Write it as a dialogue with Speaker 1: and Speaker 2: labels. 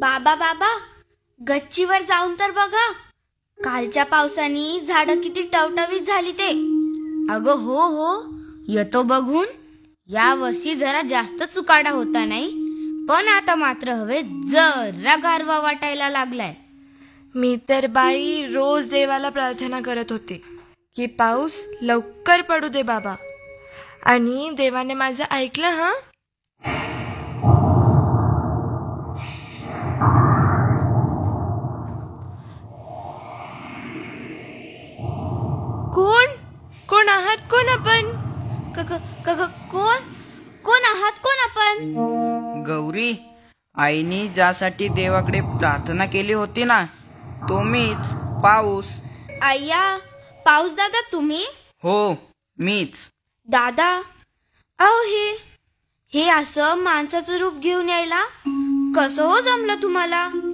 Speaker 1: बाबा बाबा, गच्चीवर जाऊन तर बघा. कालच्या पावसाने झाडं किती टवटवीत झाली ते.
Speaker 2: अगं हो हो, येतो बघून. या वर्षी जरा जास्तच उकाडा होता नाही, पण आता मात्र हवेत जरा गारवा वाटायला लागलाय.
Speaker 3: मी तर बाई रोज देवाला प्रार्थना करत होते की पाऊस लवकर पडू दे बाबा. आणि देवाने माझं ऐकलं. हा, कोण कोण आहात? कोण आपण?
Speaker 1: कोण आहात? कोण आपण?
Speaker 4: गौरी, आईने ज्यासाठी देवाकडे प्रार्थना केली होती ना, तो मीच, पाऊस.
Speaker 1: अय्या, पाऊस दादा तुम्ही?
Speaker 4: हो, मीच.
Speaker 1: दादा, अहो हे असं माणसाचं रूप घेऊन यायला कसं हो जमलं तुम्हाला?